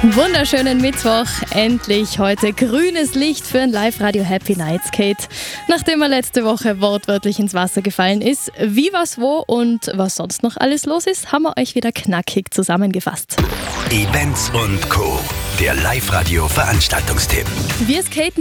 Wunderschönen Mittwoch, endlich heute grünes Licht für ein Live-Radio Happy Nights, Kate. Nachdem er letzte Woche wortwörtlich ins Wasser gefallen ist, wie, was, wo und was sonst noch alles los ist, haben wir euch wieder knackig zusammengefasst. Events und Co. Der Live-Radio Veranstaltungstipp. Wie es Kate